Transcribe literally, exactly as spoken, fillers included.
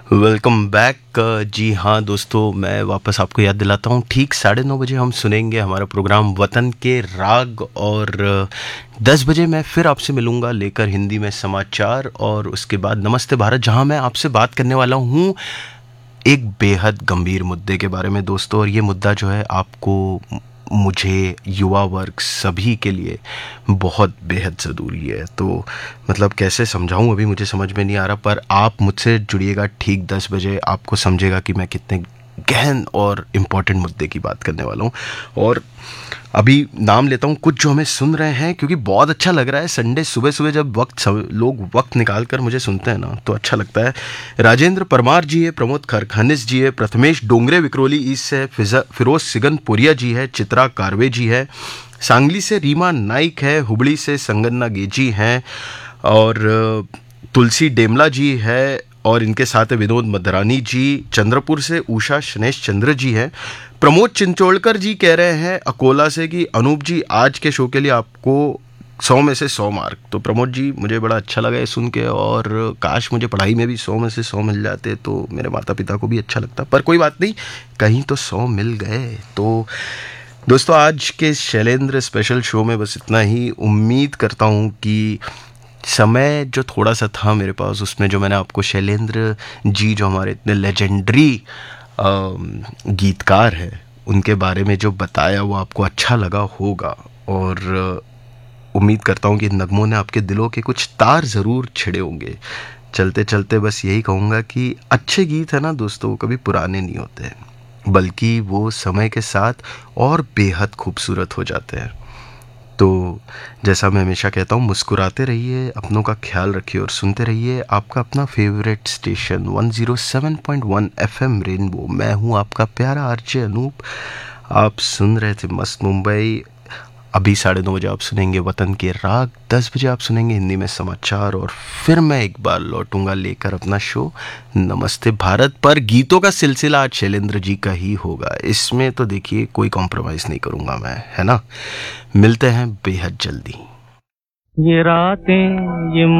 Welcome back. जी हाँ दोस्तों, मैं वापस आपको याद दिलाता हूँ, ठीक साढ़े नौ बजे हम सुनेंगे हमारा प्रोग्राम वतन के राग, और दस बजे मैं फिर आपसे मिलूँगा लेकर हिंदी में समाचार, और उसके बाद नमस्ते भारत, जहाँ मैं आपसे बात करने वाला हूँ एक बेहद गंभीर मुद्दे के बारे में दोस्तों। और ये मुद्दा जो है आपको, मुझे, युवा वर्ग सभी के लिए बहुत बेहद ज़रूरी है। तो मतलब कैसे समझाऊं, अभी मुझे समझ में नहीं आ रहा, पर आप मुझसे जुड़िएगा ठीक दस बजे, आपको समझेगा कि मैं कितने गहन और इम्पोर्टेंट मुद्दे की बात करने वाला हूँ। और अभी नाम लेता हूँ कुछ जो हमें सुन रहे हैं, क्योंकि बहुत अच्छा लग रहा है संडे सुबह सुबह जब वक्त लोग वक्त निकाल कर मुझे सुनते हैं ना, तो अच्छा लगता है। राजेंद्र परमार जी है, प्रमोद खरखानिस जी है, प्रथमेश डोंगरे विक्रोली ईस्ट से, फिरोज सिगनपुरिया जी है, चित्रा कारवे जी है, सांगली से रीमा नाइक है, हुबली से संगन्ना गेजी हैं, और तुलसी डेमला जी है, और इनके साथ है विनोद मदरानी जी। चंद्रपुर से उषा शनेश चंद्र जी हैं। प्रमोद चिंचोलकर जी कह रहे हैं अकोला से कि अनूप जी, आज के शो के लिए आपको सौ में से सौ मार्क। तो प्रमोद जी, मुझे बड़ा अच्छा लगा ये सुन के, और काश मुझे पढ़ाई में भी सौ में से सौ मिल जाते तो मेरे माता पिता को भी अच्छा लगता, पर कोई बात नहीं, कहीं तो सौ मिल गए। तो दोस्तों, आज के शैलेंद्र स्पेशल शो में बस इतना ही। उम्मीद करता हूँ कि समय जो थोड़ा सा था मेरे पास, उसमें जो मैंने आपको शैलेंद्र जी, जो हमारे इतने लेजेंडरी गीतकार हैं, उनके बारे में जो बताया, वो आपको अच्छा लगा होगा। और उम्मीद करता हूँ कि नगमों ने आपके दिलों के कुछ तार ज़रूर छिड़े होंगे। चलते चलते बस यही कहूँगा कि अच्छे गीत है ना दोस्तों, कभी पुराने नहीं होते, बल्कि वो समय के साथ और बेहद खूबसूरत हो जाते हैं। तो जैसा मैं हमेशा कहता हूँ, मुस्कुराते रहिए, अपनों का ख्याल रखिए, और सुनते रहिए आपका अपना favourite station one zero seven point one FM rainbow. मैं हूँ आपका प्यारा आरजे अनूप। आप सुन रहे थे मस्त मुंबई। अभी साढ़े नौ बजे आप सुनेंगे वतन के राग, दस बजे आप सुनेंगे हिंदी में समाचार, और फिर मैं एक बार लौटूंगा लेकर अपना शो नमस्ते भारत। पर गीतों का सिलसिला आज शैलेंद्र जी का ही होगा, इसमें तो देखिए कोई कॉम्प्रोमाइज़ नहीं करूंगा मैं, है ना। मिलते हैं बेहद जल्दी। ये रातें ये